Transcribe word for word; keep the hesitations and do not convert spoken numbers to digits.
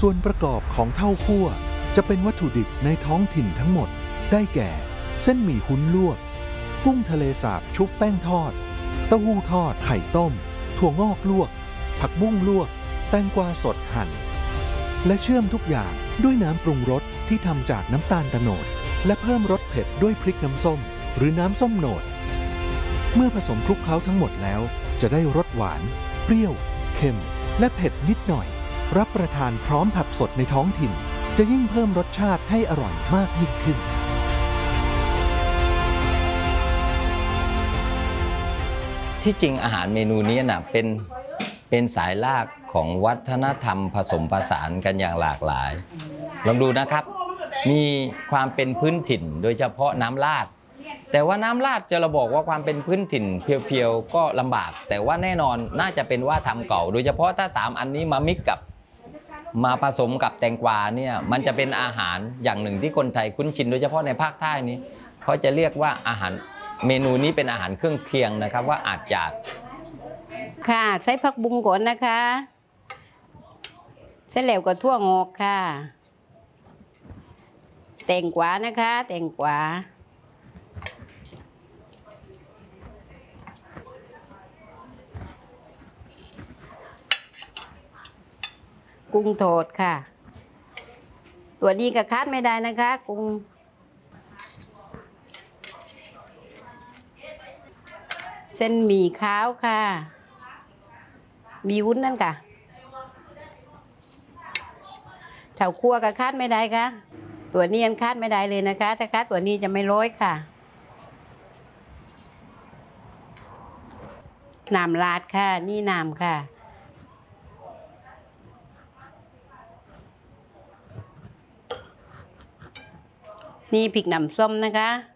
ส่วนประกอบของเต้าคั่วจะเป็นวัตถุดิบในท้องถิ่นทั้งหมดได้แก่เส้นหมี่หุ้นลวกกุ้งทะเลสาบชุบแป้งทอดเต้าหู้ทอดไข่ต้มถั่วงอกลวกผักบุ้งลวกแตงกวาสดหั่นและเชื่อมทุกอย่างด้วยน้ำปรุงรสที่ทำจากน้ำตาลโตนดและเพิ่มรสเผ็ดด้วยพริกน้ำส้มหรือน้ำส้มโหนดเมื่อผสมคลุกเคล้าทั้งหมดแล้วจะได้รสหวานเปรี้ยวเค็มและเผ็ดนิดหน่อยรับประทานพร้อมผักสดในท้องถิ่นจะยิ่งเพิ่มรสชาติให้อร่อยมากยิ่งขึ้นที่จริงอาหารเมนูนี้นะเป็นเป็นสายรากของวัฒนธรรมผสมผสานกันอย่างหลากหลายลองดูนะครับมีความเป็นพื้นถิ่นโดยเฉพาะน้ำราดแต่ว่าน้ำราดจะเราบอกว่าความเป็นพื้นถิ่นเพียวๆก็ลำบากแต่ว่าแน่นอนน่าจะเป็นว่าทำเก่าโดยเฉพาะถ้าสามอันนี้มามิกกับมาผสมกับแตงกวาเนี่ยมันจะเป็นอาหารอย่างหนึ่งที่คนไทยคุ้นชินโดยเฉพาะในภาคใต้นี้เขาจะเรียกว่าอาหารเมนูนี้เป็นอาหารเครื่องเคียงนะครับว่าอาจจาดค่ะใส่ผักบุ้งก่อนนะคะเสร็จแล้วก็ถั่วงอกค่ะแตงกวานะคะแตงกวากุ้งโทดค่ะตัวนี้ก็คาดไม่ได้นะคะกุ้งเส้นหมี่ขาวค่ะมีวุ้นนั่นค่ะเฉาคั่วก็คาดไม่ได้ค่ะตัวนี้ยังคาดไม่ได้เลยนะคะถ้าคาดตัวนี้จะไม่ร้อยค่ะน้ำราดค่ะนี่น้ำค่ะนี่พริกน้ำส้มนะคะ